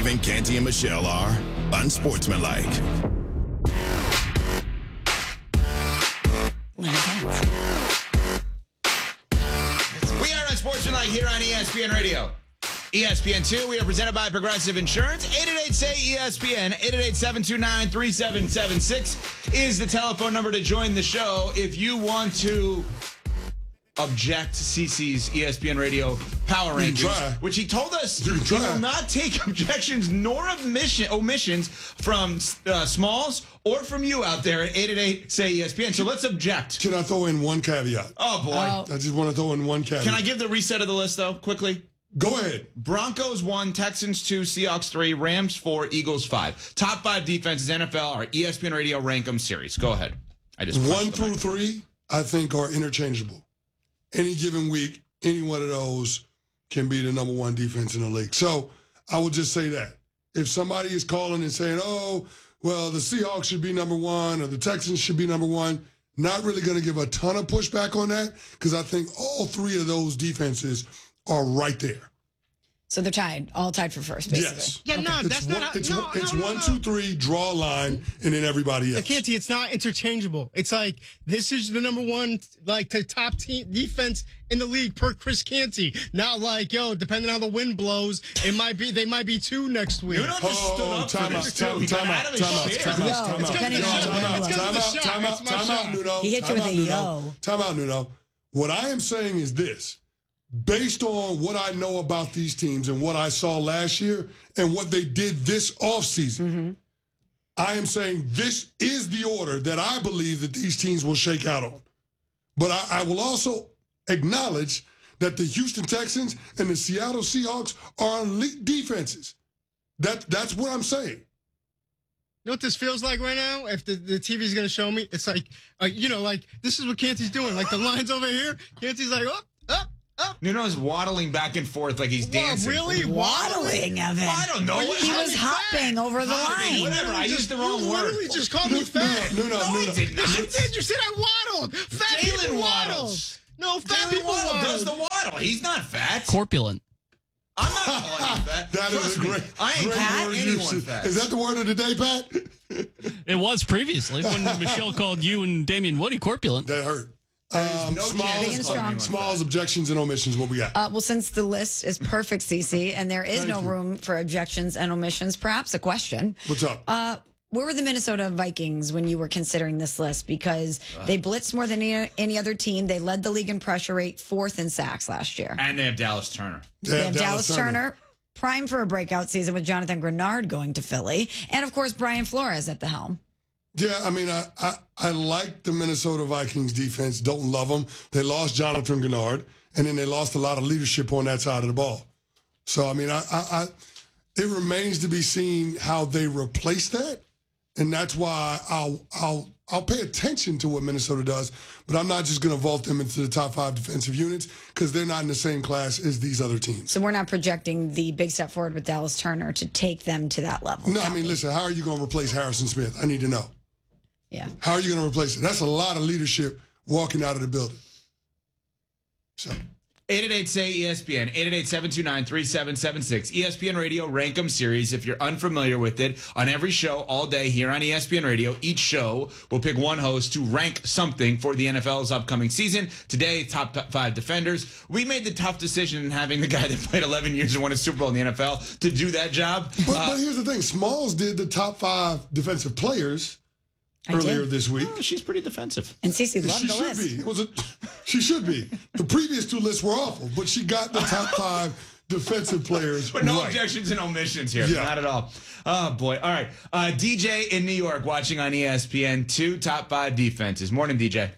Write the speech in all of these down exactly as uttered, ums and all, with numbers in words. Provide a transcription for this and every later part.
think Canty and Michelle are unsportsmanlike. We are unsportsmanlike here on E S P N Radio. E S P N two, we are presented by Progressive Insurance. eight eight eight, S A Y, E S P N. eight eight eight, seven two nine, three seven seven six is the telephone number to join the show. If you want to object to CeCe's E S P N Radio Power Rankings, which he told us he will not take objections nor omission, omissions from uh, Smalls or from you out there at eight eight eight, S A Y, E S P N. So let's object. Can I throw in one caveat? Oh, boy. Oh. I just want to throw in one caveat. Can I give the reset of the list, though, quickly? Go ahead. Broncos one, Texans two, Seahawks three, Rams four, Eagles five. Top five defenses, N F L, our E S P N Radio Rank 'em series. Go ahead. I just One through three, I think, are interchangeable. Any given week, any one of those can be the number one defense in the league. So I would just say that. If somebody is calling and saying, oh, well, the Seahawks should be number one or the Texans should be number one, not really going to give a ton of pushback on that because I think all three of those defenses are right there. So they're tied, all tied for first, basically. Yes. Yeah, no, it's that's one, not how, it's, no, one, it's no, no, one, no. two, three, draw a line, and then everybody else. Canty, it's not interchangeable. It's like, this is the number one, like, the top team defense in the league per Chris Canty. Not like, yo, depending on how the wind blows, it might be, they might be two next week. You don't just stood Oh, up time for out, this, time too. He time got out, out of time his out, chair. time out, Yo, time it's out, gonna be time shot. out, It's gonna time be out, shot. time out, It's my time shot. out, Nuno. He hit you Time with out, a Nuno. yo. Time out, Nuno. What I am saying is this. Based on what I know about these teams and what I saw last year and what they did this offseason, mm-hmm. I am saying this is the order that I believe that these teams will shake out on. But I, I will also acknowledge that the Houston Texans and the Seattle Seahawks are elite defenses. That, that's what I'm saying. You know what this feels like right now? If the, the T V is going to show me, it's like, uh, you know, like, this is what Canty's doing. Like, the line's over here. Canty's like, up, up, up. Nuno's waddling back and forth like he's Whoa, dancing. really? Waddling, Evan. I don't know. He How was did hopping over the Hopping, line. whatever. I used the wrong you word. literally just called me fat. No, no, No, no, I no. did not. You did. You said I waddled. Fat Jalen people waddle. waddles. No, fat Jalen people Waddle waddle. does the waddle. He's not fat. Corpulent. I'm not calling him fat. That Trust is a me, great, I ain't great calling word anyone usage. fat. Is that the word of the day, Pat? It was previously when Michelle called you and Damian Woody corpulent. That hurt. There's Um, no Smalls, chance Big and of calling strong. anyone Smalls, fat. objections, and omissions. What we got? Uh, well, since the list is perfect, CeCe, and there is Thank no you. room for objections and omissions, perhaps a question. What's up? Uh, where were the Minnesota Vikings when you were considering this list? Because they blitzed more than any, any other team. They led the league in pressure rate, fourth in sacks last year. And they have Dallas Turner. They have Dallas Turner, prime for a breakout season with Jonathan Grenard going to Philly. And, of course, Brian Flores at the helm. Yeah, I mean, I, I I like the Minnesota Vikings defense. Don't love them. They lost Jonathan Grenard, and then they lost a lot of leadership on that side of the ball. So, I mean, I, I, I it remains to be seen how they replace that, and that's why I'll I'll I'll pay attention to what Minnesota does, but I'm not just going to vault them into the top five defensive units because they're not in the same class as these other teams. So we're not projecting the big step forward with Dallas Turner to take them to that level. No, I mean, listen, how are you going to replace Harrison Smith? I need to know. Yeah. How are you going to replace it? That's a lot of leadership walking out of the building. So, eight eight eight, S A Y, E S P N. eight eight eight, seven two nine, three seven seven six. E S P N Radio Rank 'em series. If you're unfamiliar with it, on every show all day here on E S P N Radio, each show will pick one host to rank something for the N F L's upcoming season. Today, top five defenders. We made the tough decision in having the guy that played eleven years and won a Super Bowl in the N F L to do that job. but, Uh, but here's the thing. Smalls did the top five defensive players I earlier did. this week. oh, she's pretty defensive. And CeCe loved She the should list. be. It was a, she should be. The previous two lists were awful, but she got the top five defensive players But no right. objections and omissions here. Yeah. Not at all. Oh, boy. All right. Uh, D J in New York watching on E S P N. Two top five defenses. Morning, D J.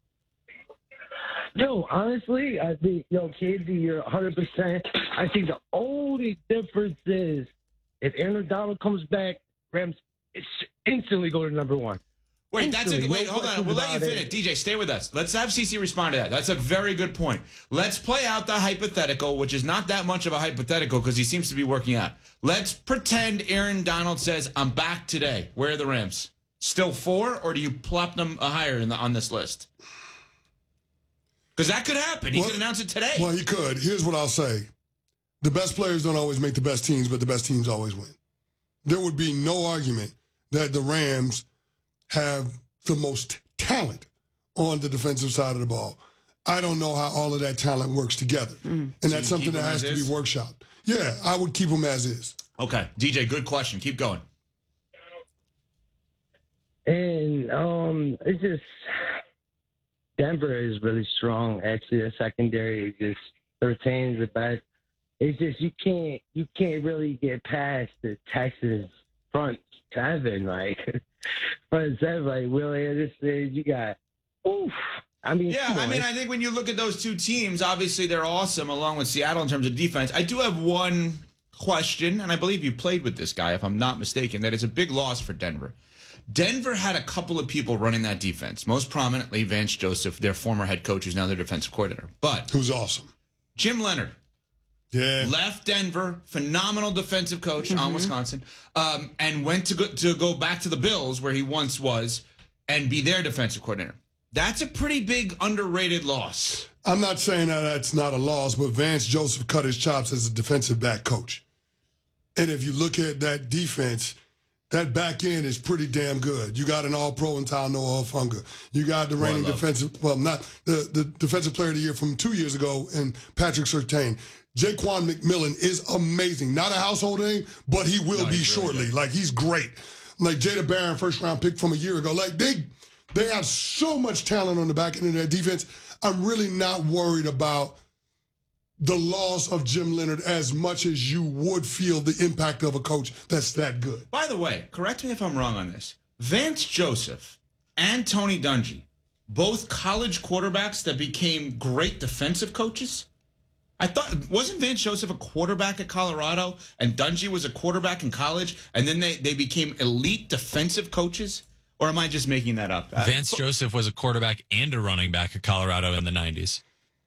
Yo, honestly, I think, yo, Casey, you're one hundred percent. I think the only difference is if Aaron Donald comes back, Rams instantly go to number one. Wait, that's a Instantly. wait. No Hold on. questions We'll let you about it. finish. D J, stay with us. Let's have C C respond to that. That's a very good point. Let's play out the hypothetical, which is not that much of a hypothetical because he seems to be working out. Let's pretend Aaron Donald says, "I'm back today." Where are the Rams? Still four, or do you plop them higher in the, on this list? Because that could happen. He Well- could announce it today. Well, he could. Here's what I'll say. The best players don't always make the best teams, but the best teams always win. there would be no argument that the Rams have the most talent on the defensive side of the ball. I don't know how all of that talent works together. Mm. And so that's something that has to be workshopped. Yeah, I would keep them as is. Okay. D J, good question. Keep going. And um, it's just Denver is really strong. Actually, the secondary just retains the best. It's just you can't you can't really get past the Texans front seven, like front seven, like Will Anderson. You got oof. I mean, yeah, I mean, I think when you look at those two teams, obviously they're awesome along with Seattle in terms of defense. I do have one question, and I believe you played with this guy, if I'm not mistaken, that is a big loss for Denver. Denver had a couple of people running that defense, most prominently Vance Joseph, their former head coach, who's now their defensive coordinator. But who's awesome? Jim Leonard. Yeah. Left Denver, phenomenal defensive coach Mm-hmm. on Wisconsin, um, and went to go, to go back to the Bills, where he once was, and be their defensive coordinator. That's a pretty big underrated loss. I'm not saying that that's not a loss, but Vance Joseph cut his chops as a defensive back coach. And if you look at that defense, that back end is pretty damn good. You got an all-pro in Talanoa Hufanga. You got the reigning defensive, well, not the, the defensive player of the year from two years ago, and Patrick Surtain. Jaquan McMillan is amazing. Not a household name, but he will no, be shortly. Really like, he's great. Like Jada Barron, first-round pick from a year ago. Like, they... They have so much talent on the back end of their defense. I'm really not worried about the loss of Jim Leonard as much as you would feel the impact of a coach that's that good. By the way, correct me if I'm wrong on this. Vance Joseph and Tony Dungy, both college quarterbacks that became great defensive coaches. I thought, wasn't Vance Joseph a quarterback at Colorado and Dungy was a quarterback in college, and then they, they became elite defensive coaches? Or am I just making that up? Vance uh, Joseph was a quarterback and a running back at Colorado in the nineties.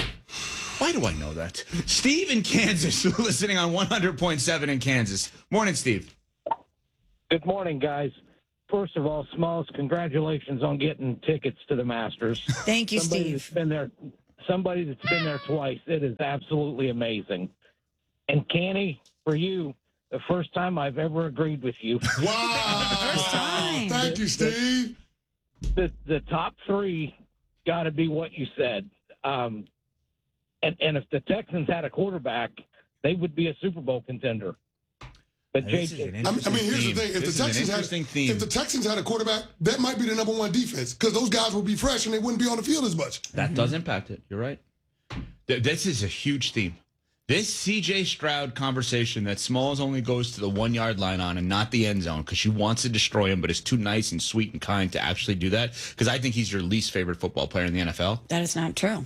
Why do I know that? Steve in Kansas, listening on one hundred point seven in Kansas. Morning, Steve. Good morning, guys. First of all, Smalls, congratulations on getting tickets to the Masters. Thank you, somebody Steve. That's been there, somebody that's been there twice. It is absolutely amazing. And Canny, for you, the first time I've ever agreed with you. Wow. First time. Thank you, Steve. The, the top three got to be what you said. Um, and, and if the Texans had a quarterback, they would be a Super Bowl contender. But J J, I mean, I mean, here's theme. the thing: if this the Texans had, theme. if the Texans had a quarterback, that might be the number one defense because those guys would be fresh and they wouldn't be on the field as much. That mm-hmm. does impact it. You're right. This is a huge theme. This C J Stroud conversation that Smalls only goes to the one-yard line on and not the end zone because she wants to destroy him, but is too nice and sweet and kind to actually do that, because I think he's your least favorite football player in the N F L. That is not true.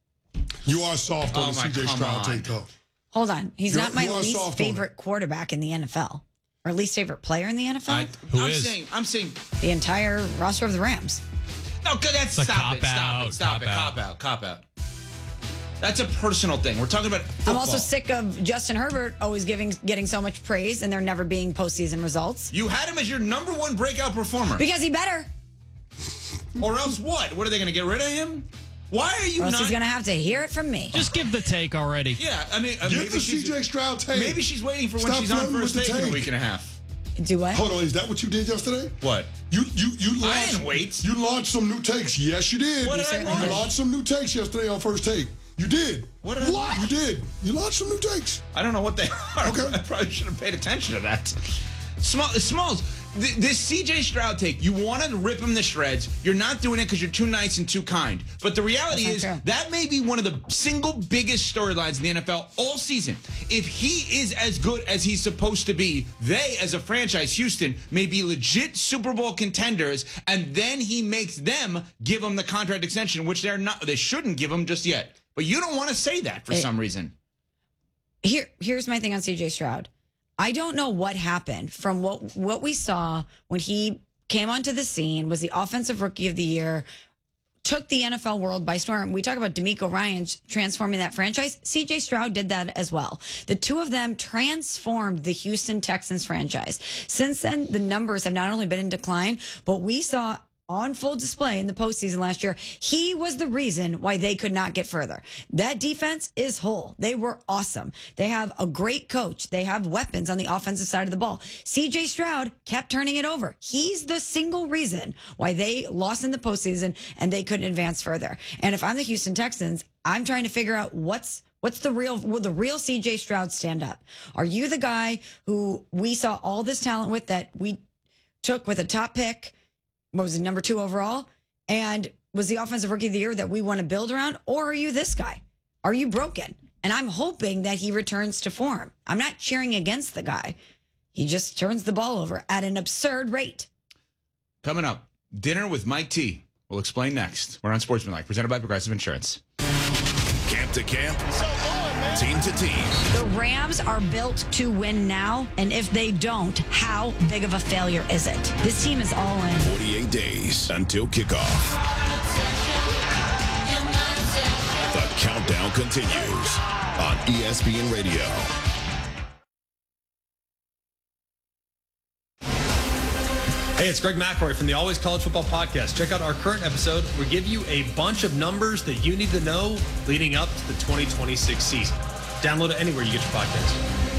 You are soft on Oh, the my, C J come Stroud on. take, though. Hold on. He's You're- not my you are least soft on favorite quarterback in the N F L. Or least favorite player in the N F L? I, Who I'm is? saying, I'm saying, The entire roster of the Rams. no, good. That's It's a stop it, stop cop-out, it, stop it, cop-out. cop out, cop out. That's a personal thing. We're talking about football. I'm also sick of Justin Herbert always giving getting so much praise and there never being postseason results. You had him as your number one breakout performer. Because he better. Or else what? What, are they going to get rid of him? Why are you Or else not? he's going to have to hear it from me. Just give the take already. Yeah, I mean, uh, Get maybe the C she's, J Stroud take. maybe she's waiting for when Stop she's on flirting first with the take in a take. week and a half. Do what? Hold on, is that what you did yesterday? What? You you you I launched. didn't wait. You launched some new takes. Yes, you did. What did I You launch? launched some new takes yesterday on First Take. You did. What did I launch? You did. You launched some new takes. I don't know what they are. Okay. I probably should have paid attention to that. Small, Smalls, th- this C J Stroud take, you want to rip him to shreds. You're not doing it because you're too nice and too kind. But the reality That's is not true. that may be one of the single biggest storylines in the N F L all season. If he is as good as he's supposed to be, they, as a franchise, Houston, may be legit Super Bowl contenders, and then he makes them give him the contract extension, which they're not. They shouldn't give him just yet. But you don't want to say that for Hey. some reason. Here, here's my thing on C J Stroud. I don't know what happened from what what we saw when he came onto the scene, was the offensive rookie of the year, took the N F L world by storm. We talk about D'Amico Ryan transforming that franchise. C J Stroud did that as well. The two of them transformed the Houston Texans franchise. Since then, the numbers have not only been in decline, but we saw on full display in the postseason last year. He was the reason why they could not get further. That defense is whole. They were awesome. They have a great coach. They have weapons on the offensive side of the ball. C J Stroud kept turning it over. He's the single reason why they lost in the postseason and they couldn't advance further. And if I'm the Houston Texans, I'm trying to figure out what's What's the real, will the real C J Stroud stand up? Are you the guy who we saw all this talent with that we took with a top pick? What was it, number two overall? And was the offensive rookie of the year that we want to build around? Or are you this guy? Are you broken? And I'm hoping that he returns to form. I'm not cheering against the guy. He just turns the ball over at an absurd rate. Coming up, dinner with Mike T. We'll explain next. We're on Sportsmanlike, presented by Progressive Insurance. Camp to camp, team to team. The Rams are built to win now, and if they don't, how big of a failure is it? This team is all in. forty-eight days until kickoff. The countdown continues on E S P N Radio. Hey, it's Greg McElroy from the Always College Football Podcast. Check out our current episode. We give you a bunch of numbers that you need to know leading up to the twenty twenty-six season. Download it anywhere you get your podcast.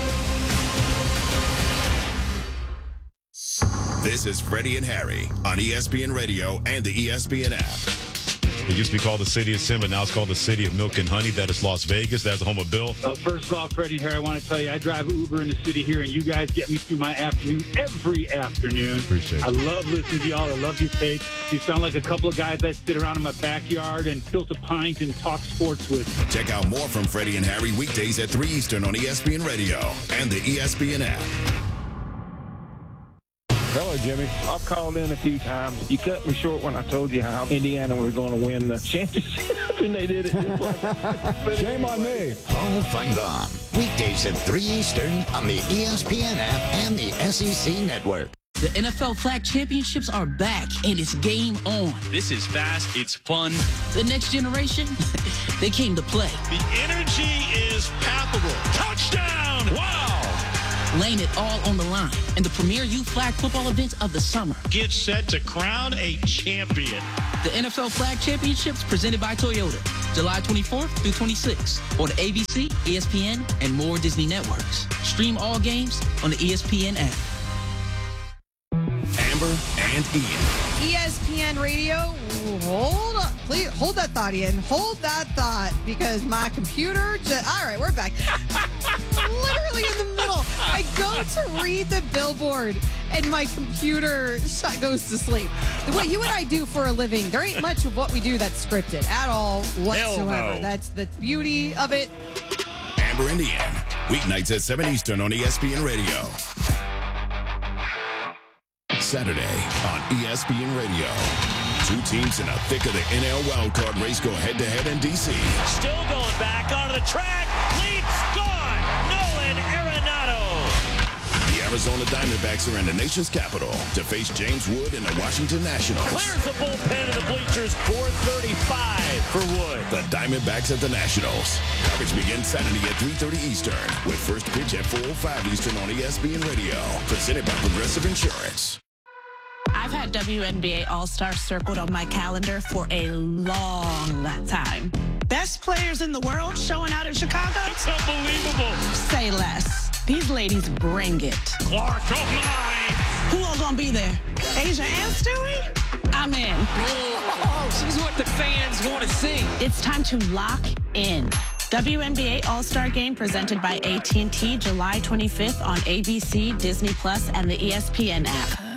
This is Freddie and Harry on E S P N Radio and the E S P N app. It used to be called the City of Sin, but now it's called the City of Milk and Honey. That is Las Vegas. That's the home of Bill. Uh, first off, Freddie here, I want to tell you, I drive Uber in the city here, and you guys get me through my afternoon every afternoon. Appreciate it. I love listening to y'all. I love your take. You sound like a couple of guys that sit around in my backyard and tilt a pint and talk sports with. Check out more from Freddie and Harry weekdays at three Eastern on E S P N Radio and the E S P N app. Hello, Jimmy. I've called in a few times. You cut me short when I told you how Indiana was going to win the championship, and they did it just like Shame on me. All fun gone. Weekdays at three Eastern on the E S P N app and the S E C Network. The N F L Flag Championships are back, and it's game on. This is fast. It's fun. The next generation, they came to play. The energy is palpable. Touchdown! Wow! Laying it all on the line in the premier youth flag football event of the summer. Get set to crown a champion. The N F L Flag Championships presented by Toyota, July twenty-fourth through twenty-sixth on A B C, E S P N, and more Disney networks. Stream all games on the E S P N app. Amber and Ian. E S P N Radio, hold on. Please hold that thought, Ian. Hold that thought, because my computer just, all right, we're back. Literally in the middle. I go to read the billboard and my computer shut, goes to sleep. What you and I do for a living, there ain't much of what we do that's scripted at all whatsoever. No. That's the beauty of it. Amber and Ian. Weeknights at seven Eastern on E S P N Radio. Saturday on E S P N Radio. Two teams in the thick of the N L wildcard race go head-to-head in D C. Still going back onto the track. Lead's gone. Nolan Arenado. The Arizona Diamondbacks are in the nation's capital to face James Wood and the Washington Nationals. Clears the bullpen of the bleachers. four thirty-five for Wood. The Diamondbacks at the Nationals. Coverage begins Saturday at three thirty Eastern with first pitch at four oh five Eastern on E S P N Radio. Presented by Progressive Insurance. I've had W N B A All-Star circled on my calendar for a long time. Best players in the world showing out in Chicago? It's unbelievable. Say less. These ladies bring it. Clark, oh my. Who all gonna be there? Asia and Stewie? I'm in. Oh, she's what the fans want to see. It's time to lock in. W N B A All-Star Game presented by A T and T July twenty-fifth on A B C, Disney Plus, and the E S P N app.